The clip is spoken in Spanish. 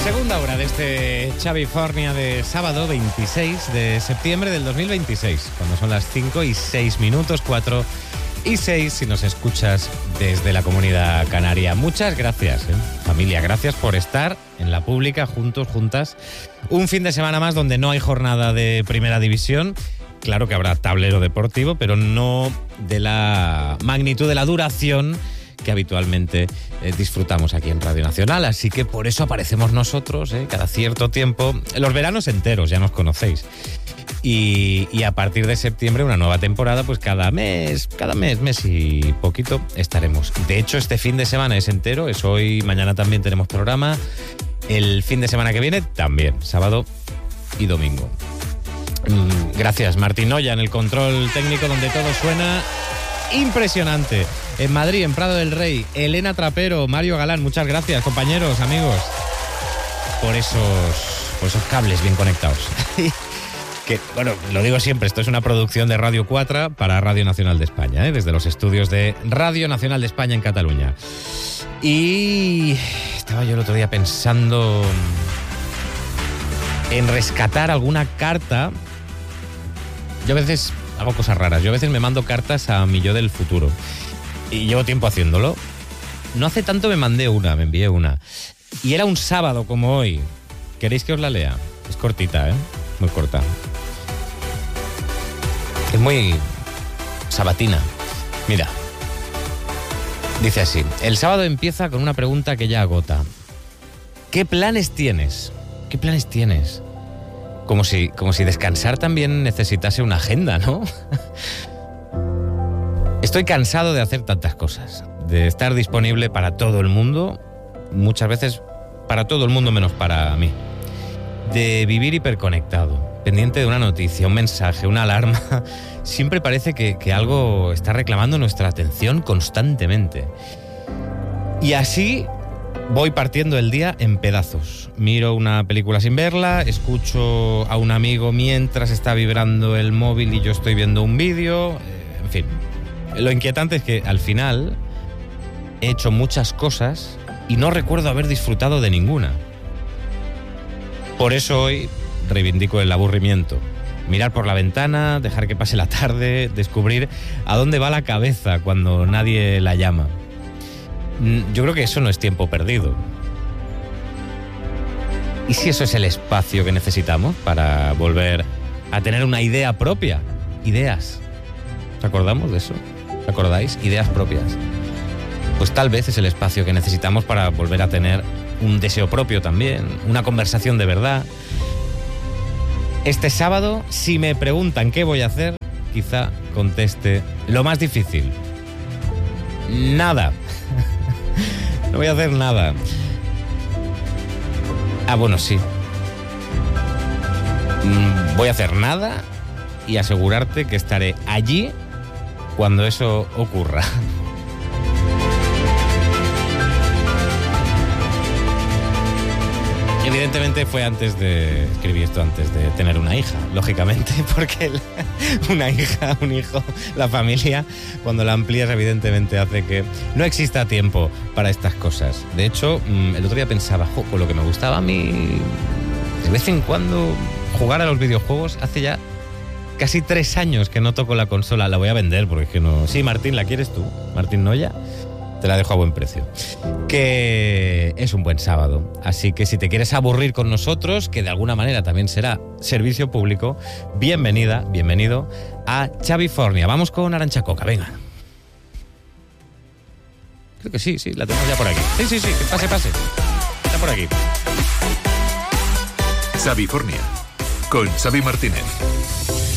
Segunda hora de este Xavifornia de sábado 26 de septiembre del 2026, cuando son las 5:06, 4 y 6 si nos escuchas desde la Comunidad Canaria. Muchas gracias, familia, gracias por estar en la pública, juntos, juntas. Un fin de semana más donde no hay jornada de Primera División. Claro que habrá tablero deportivo, pero no de la magnitud, de la duración que habitualmente disfrutamos aquí en Radio Nacional, así que por eso aparecemos nosotros cada cierto tiempo, los veranos enteros, ya nos conocéis, y a partir de septiembre una nueva temporada, pues cada mes y poquito estaremos. De hecho, este fin de semana es entero, es hoy, mañana también tenemos programa, el fin de semana que viene también, sábado y domingo. Gracias, Martín Noya en el control técnico, donde todo suena impresionante. En Madrid, en Prado del Rey, Elena Trapero, Mario Galán, muchas gracias, compañeros, amigos, por esos cables bien conectados. Que, bueno, lo digo siempre, esto es una producción de Radio 4 para Radio Nacional de España, desde los estudios de Radio Nacional de España en Cataluña. Y estaba yo el otro día pensando en rescatar alguna carta. Yo a veces hago cosas raras. Yo a veces me mando cartas a mi yo del futuro. Y llevo tiempo haciéndolo. No hace tanto me envié una. Y era un sábado como hoy. ¿Queréis que os la lea? Es cortita, muy corta. Es muy sabatina. Mira. Dice así. El sábado empieza con una pregunta que ya agota. ¿Qué planes tienes? ¿Qué planes tienes? Como si descansar también necesitase una agenda, ¿no? Estoy cansado de hacer tantas cosas, de estar disponible para todo el mundo, muchas veces para todo el mundo menos para mí, de vivir hiperconectado, pendiente de una noticia, un mensaje, una alarma. Siempre parece que algo está reclamando nuestra atención constantemente. Y así voy partiendo el día en pedazos. Miro una película sin verla, escucho a un amigo mientras está vibrando el móvil y yo estoy viendo un vídeo, en fin. Lo inquietante es que al final he hecho muchas cosas y no recuerdo haber disfrutado de ninguna. Por eso hoy reivindico el aburrimiento. Mirar por la ventana, dejar que pase la tarde, descubrir a dónde va la cabeza cuando nadie la llama. Yo creo que eso no es tiempo perdido. ¿Y si eso es el espacio que necesitamos para volver a tener una idea propia? Ideas. ¿Os acordamos de eso? ¿Os acordáis? Ideas propias. Pues tal vez es el espacio que necesitamos para volver a tener un deseo propio también, una conversación de verdad. Este sábado, si me preguntan qué voy a hacer, quizá conteste lo más difícil. Nada. No voy a hacer nada. Ah, bueno, sí. Voy a hacer nada y asegurarte que estaré allí cuando eso ocurra. Evidentemente fue escribí esto antes de tener una hija, lógicamente, porque una hija, un hijo, la familia, cuando la amplías evidentemente hace que no exista tiempo para estas cosas. De hecho, el otro día pensaba, con lo que me gustaba a mí de vez en cuando jugar a los videojuegos, hace ya casi 3 años que no toco la consola, la voy a vender porque es que no... Sí, Martín, ¿la quieres tú? Martín Noya. Te la dejo a buen precio. Que es un buen sábado. Así que si te quieres aburrir con nosotros, que de alguna manera también será servicio público, bienvenida, bienvenido a Xavifornia. Vamos con Arantxa Coca, venga. Creo que sí, la tenemos ya por aquí. Sí, que pase. Está por aquí. Xavifornia, con Xavi Martínez.